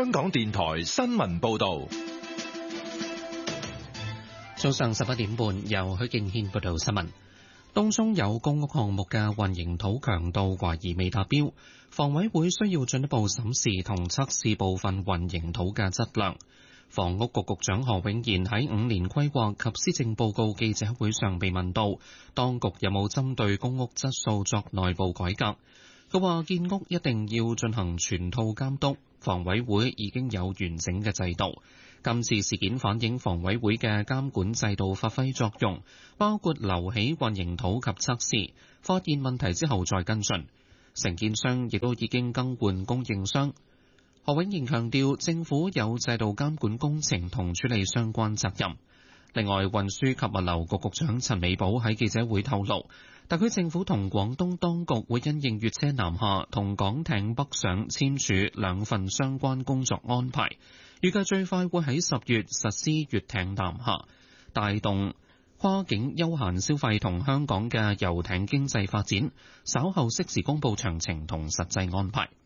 香港電台新聞報道。 早上11點半，由許敬軒報道新聞。東涌有公屋項目嘅混凝土強度懷疑未達標，房委會需要進一步審視同測試部分混凝土嘅質量。房屋局局長何永賢喺5年規劃及施政報告記者會上被問到，當局有冇針對公屋質素作內部改革？佢話建屋一定要進行全套監督，房委會已經有完整嘅制度。今次事件反映房委會嘅監管制度發揮作用，包括留起混凝土及測試，發現問題之後再跟進。承建商亦都已經更換供應商。何永賢強調，政府有制度監管工程同處理相關責任。另外，運輸及物流局局長陳美寶喺記者會透露，特區政府同廣東當局會因應粵車南下同港艇北上簽署2份相關工作安排，預計最快會喺10月實施粵艇南下，帶動跨境休閒消費同香港嘅遊艇經濟發展。稍後適時公佈詳情同實際安排。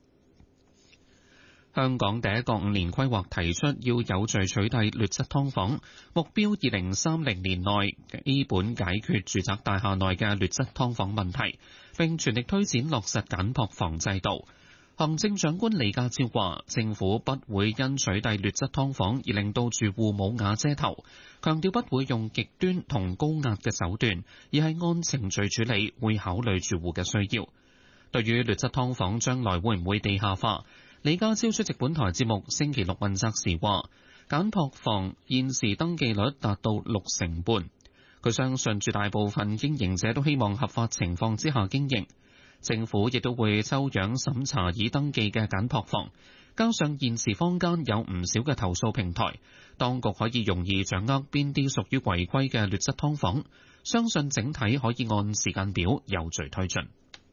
香港第一個5年規劃提出要有序取締劣質劏房，目標2030年內基本解決住宅大廈內嘅劣質劏房問題，並全力推展落實簡樸房制度。行政長官李家超話，政府不會因取締劣質劏房而令到住戶冇瓦遮頭，強調不會用極端同高壓嘅手段，而係按程序處理，會考慮住戶嘅需要。對於劣質劏房將來會唔會地下化，李家超出席本台節目星期六問責時話，簡樸房現時登記率達到60%半，佢相信絕大部分經營者都希望合法情況之下經營。政府亦都會抽樣審查已登記嘅簡樸房，加上現時坊間有唔少嘅投訴平台，當局可以容易掌握邊啲屬於違規嘅劣質劏房，相信整體可以按時間表有序推進。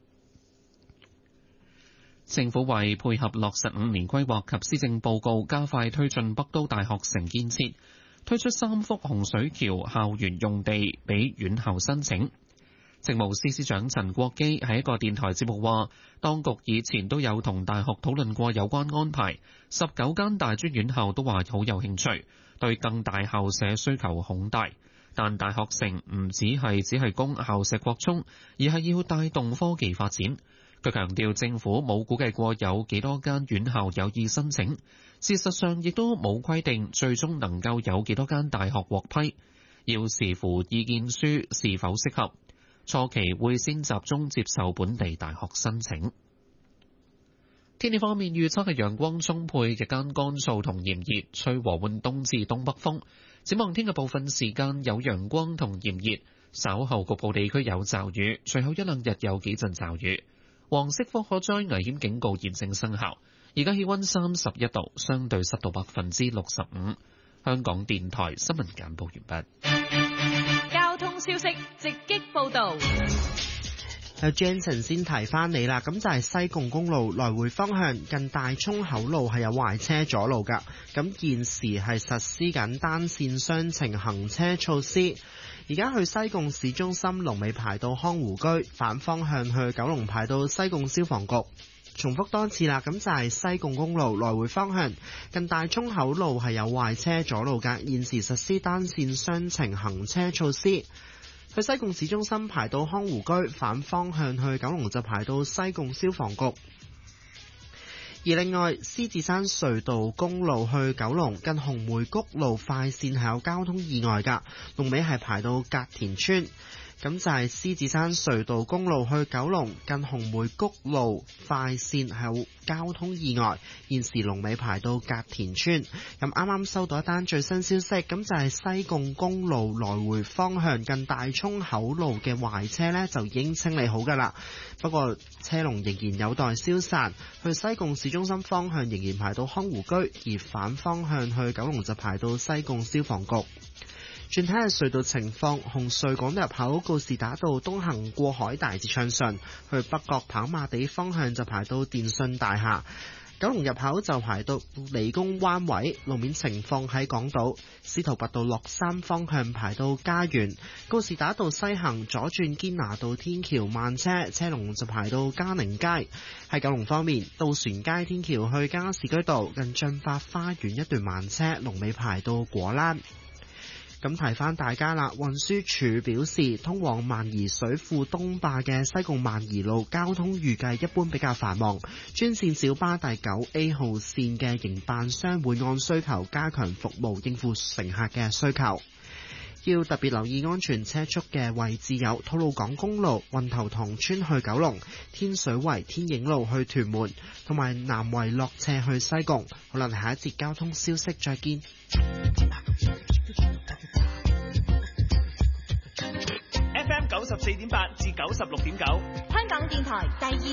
政府為配合落實5年規劃及施政報告，加快推進北都大學城建設，推出3幅洪水橋校園用地俾院校申請。政務司司長陳國基喺一個電台節目話，當局以前都有同大學討論過有關安排，19間大專院校都話好有興趣，對更大校舍需求恐大。但大學城唔只係供校舍擴充，而係要帶動科技發展。佢強調，政府冇估計過有幾多間院校有意申請，事實上亦都冇規定最終能夠有幾多間大學獲批，要視乎意見書是否適合。初期會先集中接受本地大學申請。天氣方面預測係陽光充沛，日間乾燥同炎熱，吹和緩東至東北風。展望聽日部分時間有陽光同炎熱，稍後局部地區有驟雨，隨後1-2日有幾陣驟雨。黃色火災危險警告現正生效。而家氣溫31度，相對濕度65%。香港電台新聞簡報完畢。 交通消息直擊報道。 有 Jensen 先提翻你啦，咁就係西貢公路來回方向近大涌口路係有壞車阻路噶，咁現時係實施緊單線雙程行車措施。而家去西貢市中心龍尾排到康湖居，反方向去九龍排到西貢消防局。重複多次啦，咁就係西貢公路來回方向近大涌口路係有壞車阻路噶，現時實施單線雙程行車措施。去西貢市中心排到康湖居，反方向去九龍就排到西貢消防局。而另外，獅子山隧道公路去九龍近紅梅谷路快線係有交通意外㗎，龍尾係排到隔田村。咁就係獅子山隧道公路去九龍近紅梅谷路快線係有交通意外，現時龍尾排到隔田村。咁啱啱收到一單最新消息，咁就係西貢公路來回方向近大涌口路嘅壞車呢，就已經清理好㗎啦。不過車龍仍然有待消散，去西貢市中心方向仍然排到康湖居，而反方向去九龍就排到西貢消防局。轉睇下隧道情況，紅隧港島入口告士打道東行過海大致暢順，去北角跑馬地方向就排到電訊大廈。 九龍入口就排到理工灣位，路面情況喺港島司徒拔道落山方向排到嘉園，告士打道西行左轉堅拿道天橋慢車，車龍就排到嘉寧街。喺九龍方面，渡船街天橋去加士居道近駿發花園一段慢車，龍尾排到果欄。咁提翻大家啦，運輸署表示，通往萬宜水庫東壩嘅西貢萬宜路交通預計一般比較繁忙，專線小巴第 9A 號線嘅營辦商會按需求加強服務，應付乘客嘅需求。要特別留意安全車速嘅位置有吐露港公路運頭塘村去九龍、天水圍天影路去屯門，同埋南圍落斜去西貢。好啦，下一節交通消息再見。 FM 94.8至96.9， 香港電台第二